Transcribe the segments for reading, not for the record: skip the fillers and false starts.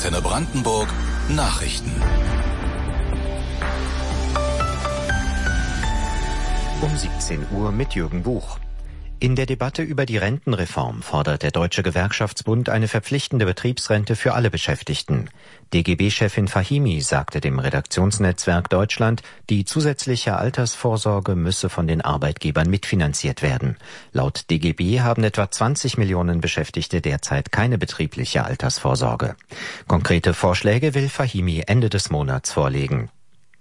Antenne Brandenburg Nachrichten. Um 17 Uhr mit Jürgen Buch. In der Debatte über die Rentenreform fordert der Deutsche Gewerkschaftsbund eine verpflichtende Betriebsrente für alle Beschäftigten. DGB-Chefin Fahimi sagte dem Redaktionsnetzwerk Deutschland, die zusätzliche Altersvorsorge müsse von den Arbeitgebern mitfinanziert werden. Laut DGB haben etwa 20 Millionen Beschäftigte derzeit keine betriebliche Altersvorsorge. Konkrete Vorschläge will Fahimi Ende des Monats vorlegen.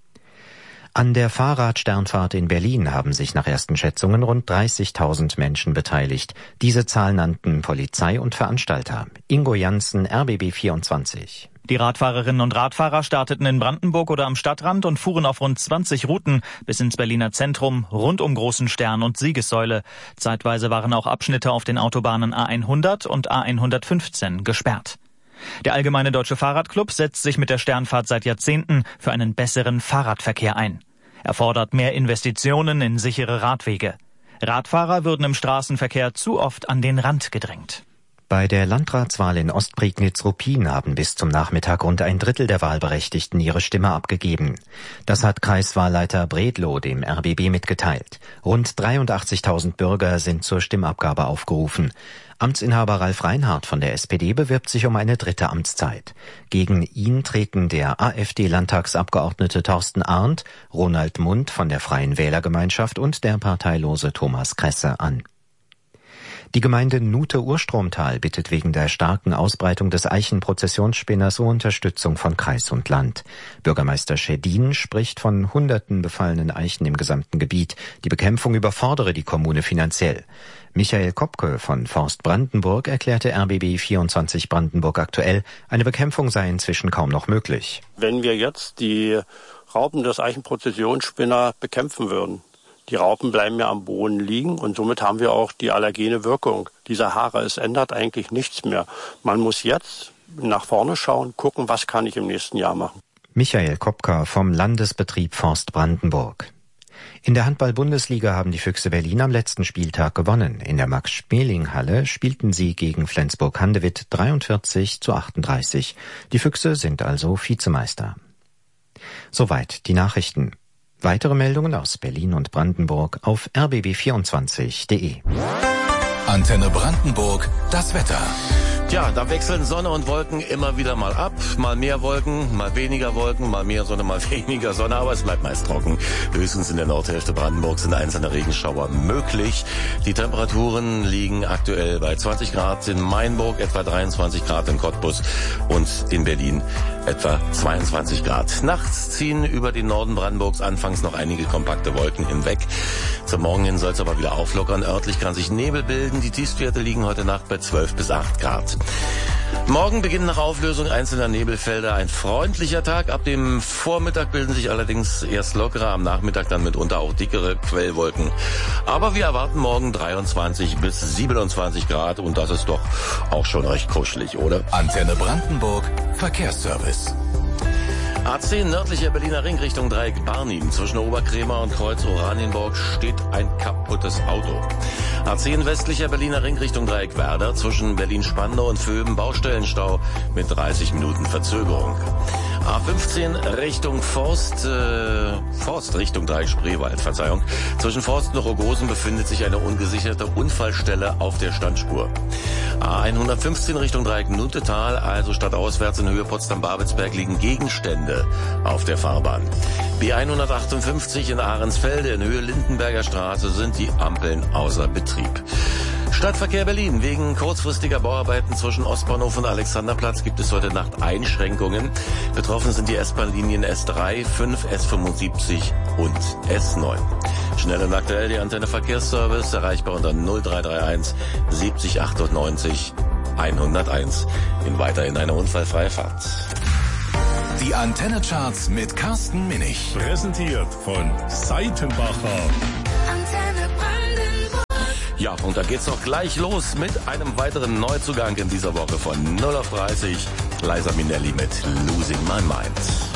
An der Fahrradsternfahrt in Berlin haben sich nach ersten Schätzungen rund 30.000 Menschen beteiligt. Diese Zahl nannten Polizei und Veranstalter. Ingo Janssen, RBB 24. Die Radfahrerinnen und Radfahrer starteten in Brandenburg oder am Stadtrand und fuhren auf rund 20 Routen bis ins Berliner Zentrum, rund um Großen Stern und Siegessäule. Zeitweise waren auch Abschnitte auf den Autobahnen A100 und A115 gesperrt. Der Allgemeine Deutsche Fahrradclub setzt sich mit der Sternfahrt seit Jahrzehnten für einen besseren Fahrradverkehr ein. Er fordert mehr Investitionen in sichere Radwege. Radfahrer würden im Straßenverkehr zu oft an den Rand gedrängt. Bei der Landratswahl in Ostprignitz-Ruppin haben bis zum Nachmittag rund ein Drittel der Wahlberechtigten ihre Stimme abgegeben. Das hat Kreiswahlleiter Bredlow dem RBB mitgeteilt. Rund 83.000 Bürger sind zur Stimmabgabe aufgerufen. Amtsinhaber Ralf Reinhardt von der SPD bewirbt sich um eine dritte Amtszeit. Gegen ihn treten der AfD-Landtagsabgeordnete Thorsten Arndt, Ronald Mundt von der Freien Wählergemeinschaft und der parteilose Thomas Kresse an. Die Gemeinde Nute-Urstromtal bittet wegen der starken Ausbreitung des Eichenprozessionsspinners um Unterstützung von Kreis und Land. Bürgermeister Schedin spricht von hunderten befallenen Eichen im gesamten Gebiet. Die Bekämpfung überfordere die Kommune finanziell. Michael Kopke von Forst Brandenburg erklärte RBB 24 Brandenburg aktuell, eine Bekämpfung sei inzwischen kaum noch möglich. Wenn wir jetzt die Raupen des Eichenprozessionsspinner bekämpfen würden, die Raupen bleiben ja am Boden liegen und somit haben wir auch die allergene Wirkung dieser Haare. Es ändert eigentlich nichts mehr. Man muss jetzt nach vorne schauen, gucken, was kann ich im nächsten Jahr machen. Michael Kopka vom Landesbetrieb Forst Brandenburg. In der Handball-Bundesliga haben die Füchse Berlin am letzten Spieltag gewonnen. In der Max-Schmeling-Halle spielten sie gegen Flensburg-Handewitt 43:38. Die Füchse sind also Vizemeister. Soweit die Nachrichten. Weitere Meldungen aus Berlin und Brandenburg auf rbb24.de. Antenne Brandenburg, das Wetter. Tja, da wechseln Sonne und Wolken immer wieder mal ab. Mal mehr Wolken, mal weniger Wolken, mal mehr Sonne, mal weniger Sonne. Aber es bleibt meist trocken. Höchstens in der Nordhälfte Brandenburgs sind einzelne Regenschauer möglich. Die Temperaturen liegen aktuell bei 20 Grad in Mainburg, etwa 23 Grad in Cottbus und in Berlin etwa 22 Grad. Nachts ziehen über den Norden Brandenburgs anfangs noch einige kompakte Wolken hinweg. Zum Morgen hin soll es aber wieder auflockern. Örtlich kann sich Nebel bilden. Die Tiefstwerte liegen heute Nacht bei 12 bis 8 Grad. Morgen beginnt nach Auflösung einzelner Nebelfelder ein freundlicher Tag. Ab dem Vormittag bilden sich allerdings erst lockere, am Nachmittag dann mitunter auch dickere Quellwolken. Aber wir erwarten morgen 23 bis 27 Grad und das ist doch auch schon recht kuschelig, oder? Antenne Brandenburg, Verkehrsservice. A10 nördlicher Berliner Ring Richtung Dreieck Barnim. Zwischen Oberkrämer und Kreuz Oranienburg steht ein kaputtes Auto. A10 westlicher Berliner Ring Richtung Dreieck Werder. Zwischen Berlin-Spandau und Vöben Baustellenstau mit 30 Minuten Verzögerung. A15 Richtung Forst Richtung Dreieck Spreewald, Verzeihung. Zwischen Forst und Rogosen befindet sich eine ungesicherte Unfallstelle auf der Standspur. A115 Richtung Dreieck Nutetal, also stadtauswärts in Höhe Potsdam-Babelsberg liegen Gegenstände auf der Fahrbahn. B158 in Ahrensfelde in Höhe Lindenberger Straße sind die Ampeln außer Betrieb. Stadtverkehr Berlin. Wegen kurzfristiger Bauarbeiten zwischen Ostbahnhof und Alexanderplatz gibt es heute Nacht Einschränkungen. Betroffen sind die S-Bahn-Linien S3, 5, S75 und S9. Schnell und aktuell die Antenne Verkehrsservice, erreichbar unter 0331 70 98 101. In weiterhin eine unfallfreie Fahrt. Die Antenne-Charts mit Carsten Minich. Präsentiert von Seitenbacher. Ja, und da geht's doch gleich los mit einem weiteren Neuzugang in dieser Woche von 0 auf 30. Liza Minnelli mit Losing My Mind.